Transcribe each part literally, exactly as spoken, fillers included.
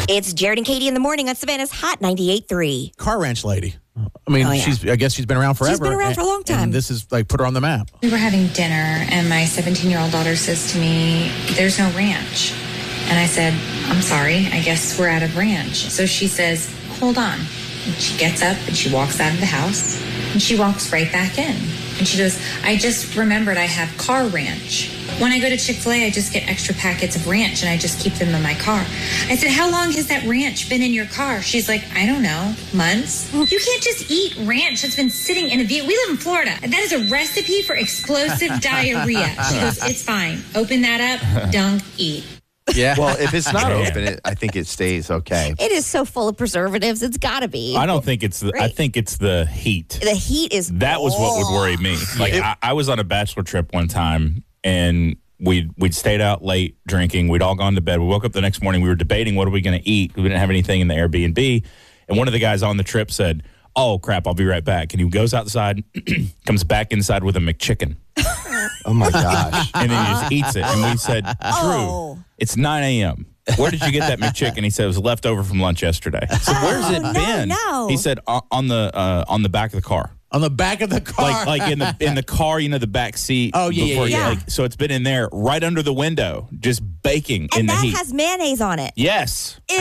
It's Jared and Katie in the morning on Savannah's Hot ninety-eight point three. Car ranch lady. I mean, Oh, yeah. she's. I guess she's been around forever. She's been around and, for a long time. And this is like put her on the map. We were having dinner, and my seventeen-year-old daughter says to me, "There's no ranch." And I said, "I'm sorry, I guess we're out of ranch." So she says, "Hold on." And she gets up and she walks out of the house, and she walks right back in. And she goes, "I just remembered I have car ranch. When I go to Chick-fil-A, I just get extra packets of ranch, and I just keep them in my car." I said, "How long has that ranch been in your car?" She's like, "I don't know, months." You can't just eat ranch that's been sitting in a vehicle. We live in Florida. That is a recipe for explosive diarrhea. She goes, "It's fine. Open that up, dunk, eat." Yeah. Well, if it's not open, it, I think it stays okay. It is so full of preservatives. It's got to be. I don't think it's the, I Right. think it's the heat. The heat is. That was what would worry me. Like I, I was on a bachelor trip one time, and we'd we'd stayed out late drinking. We'd all gone to bed. We woke up the next morning. We were debating what are we going to eat. We didn't have anything in the Airbnb, and one of the guys on the trip said, "Oh crap, I'll be right back." And he goes outside, comes back inside with a McChicken, Oh, my gosh. and then he just eats it. And we said, "Drew, Oh. it's nine a.m. Where did you get that McChicken?" He said it was left over from lunch yesterday. I said, "Where's it no, been?" no. He said, "On on the uh, on the back of the car." On the back of the car. Like, like in the in the car, you know, the back seat. Oh, yeah, yeah, before you- yeah. Like, so it's been in there, right under the window, just baking in And the that heat. has mayonnaise on it. Yes, Ew.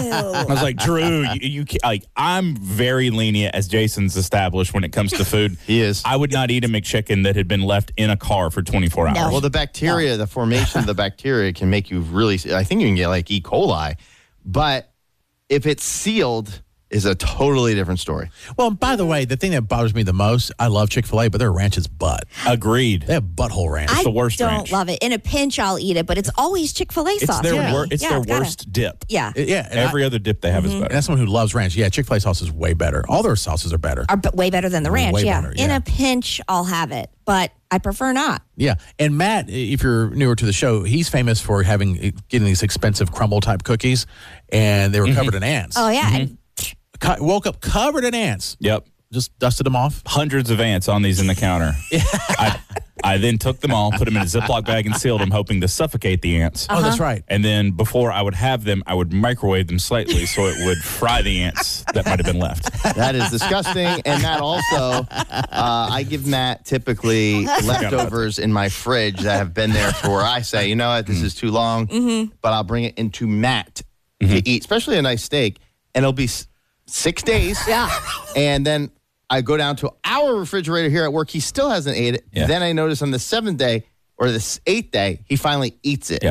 I was like, Drew, you, you ca- like, I'm very lenient, as Jason's established when it comes to food. He is. I would not eat a McChicken that had been left in a car for twenty-four hours. No. Well, the bacteria, the formation of the bacteria can make you really, I think you can get like E. coli. But if it's sealed, is a totally different story. Well, by the way, the thing that bothers me the most, I love Chick-fil-A, but their ranch is butt. Agreed. They have butthole ranch. I the worst don't ranch. love it. In a pinch, I'll eat it, but it's always Chick-fil-A It's sauce. their for me. wor- it's Yeah, their gotta- worst dip. Yeah. yeah. and Every I, other dip they have is and better. that's someone who loves ranch. Yeah, Chick-fil-A sauce is way better. All their sauces are better. Are b- way better than the ranch. Way yeah. better, In yeah. a pinch, I'll have it, but I prefer not. Yeah, and Matt, if you're newer to the show, he's famous for having getting these expensive crumble type cookies, and they were covered in ants. Oh yeah. And Co- woke up covered in ants. Yep. Just dusted them off. Hundreds of ants on these in the counter. I, I then took them all, put them in a Ziploc bag, and sealed them, hoping to suffocate the ants. Oh, that's right. And then before I would have them, I would microwave them slightly so it would fry the ants that might have been left. That is disgusting. And Matt also, uh, I give Matt typically leftovers in my fridge that have been there for, I say, you know what, this is too long, but I'll bring it into Matt to eat, especially a nice steak, and it'll be s- six days. yeah. And then I go down to our refrigerator here at work. He still hasn't ate it. Yeah. Then I notice on the seventh day or the s- eighth day, he finally eats it. Yeah.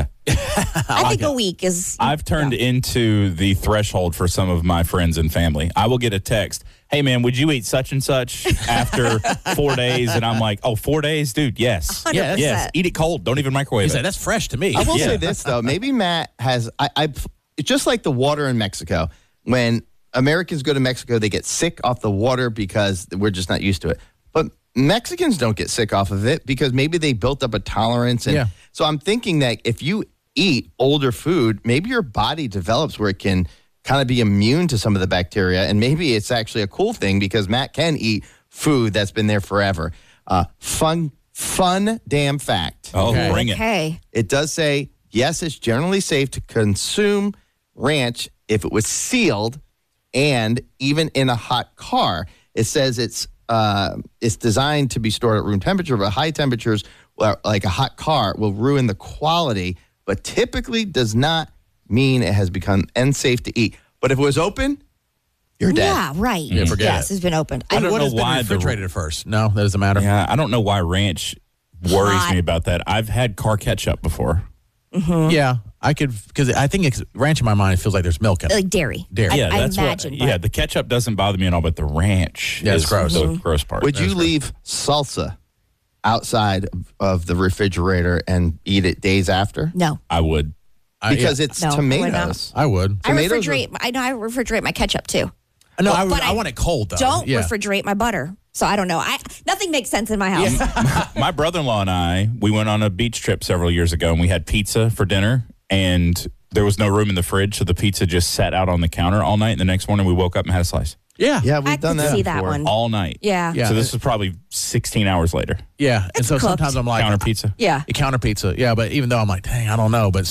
I think a week is. I've turned into the threshold for some of my friends and family. I will get a text, "Hey, man, would you eat such and such after four days?" And I'm like, "Oh, four days? Dude, yes. one hundred percent. Yes. Eat it cold. Don't even microwave He's it." like, that's fresh to me. I will Yeah. say this, though. Maybe Matt has, I, I, it's just like the water in Mexico. When Americans go to Mexico, they get sick off the water because we're just not used to it. But Mexicans don't get sick off of it because maybe they built up a tolerance. And Yeah. so I'm thinking that if you eat older food, maybe your body develops where it can kind of be immune to some of the bacteria. And maybe it's actually a cool thing because Matt can eat food that's been there forever. Uh, fun, fun damn fact. Oh, Okay. bring it. Okay. It does say, yes, it's generally safe to consume ranch if it was sealed and even in a hot car. It says it's uh, it's designed to be stored at room temperature, but high temperatures, well, like a hot car, will ruin the quality, but typically does not mean it has become unsafe to eat. But if it was open, you're dead. Yeah, right. Yeah, forget yes, it. it's been opened. I I, don't what know has been why the- refrigerated first? No, that doesn't matter. Yeah, I don't know why ranch worries Hot. me about that. I've had car ketchup before. Yeah, I could, because I think it's ranch in my mind. It feels like there's milk in it. like dairy. Dairy. I, Yeah, I that's imagine. what. but- Yeah, the ketchup doesn't bother me at all, but the ranch Yeah, it's is gross. the gross part. Would you leave salsa outside of- of the refrigerator and eat it days after? No. I would. I- Because yeah, it's No, I would not. tomatoes. I would. I Tomatoes refrigerate. I know I refrigerate my ketchup too. No, I, would, but I, I want it cold, though. Don't yeah. refrigerate my butter. So I don't know. I nothing makes sense in my house. My brother-in-law and I, we went on a beach trip several years ago, and we had pizza for dinner, and there was no room in the fridge, so the pizza just sat out on the counter all night. And the next morning, we woke up and had a slice Yeah. Yeah, we've I done could that see before. that one. all night. Yeah. Yeah. So this was probably sixteen hours later. Yeah. And It's so cooked. sometimes I'm like, Counter pizza. Yeah. A counter pizza. Yeah, but even though I'm like, dang, I don't know, but still,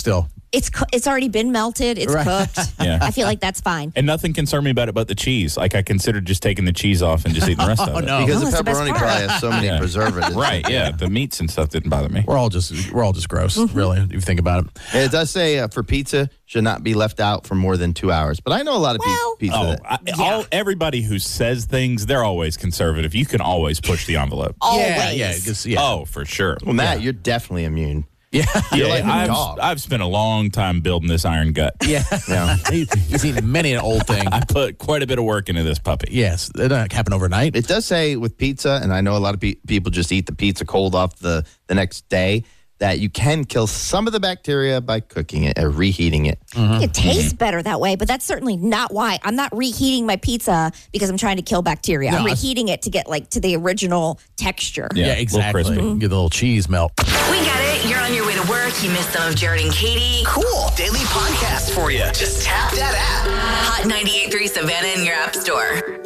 It's co- it's already been melted. It's Right. cooked. Yeah. I feel like that's fine. And nothing concerned me about it but the cheese. Like I considered just taking the cheeze off and just eating the rest of Oh, it. no. Because Oh, the that's the best pepperoni part. probably has so many Yeah. preservatives. Right, yeah. The meats and stuff didn't bother me. We're all just we're all just gross, Mm-hmm. really, if you think about it. And it does say uh, for pizza should not be left out for more than two hours. But I know a lot of pe- Well- pizza. Oh, that- I, all, everybody who says things, they're always conservative. You can always push the envelope. Always. Yeah, yeah, 'cause- yeah. Oh, for sure. well, Matt, you're definitely immune. Yeah. Yeah, like a I've, dog. I've spent a long time building this iron gut. Yeah. Yeah. He- He's eaten many an old thing. I put quite a bit of work into this puppy. Yes, it doesn't happen overnight. It does say with pizza, and I know a lot of pe- people just eat the pizza cold off the, the next day, that you can kill some of the bacteria by cooking it or reheating it. It tastes better that way, but that's certainly not why. I'm not reheating my pizza because I'm trying to kill bacteria. No, I'm I- reheating it to get like to the original texture. Yeah, Yeah, a little exactly. crispy. Get the little cheese melt. We get it. You're on your way to work. You missed some of Jared and Katie. Cool. Daily podcast for you. Just tap that app. Hot ninety-eight point three Savannah in your app store.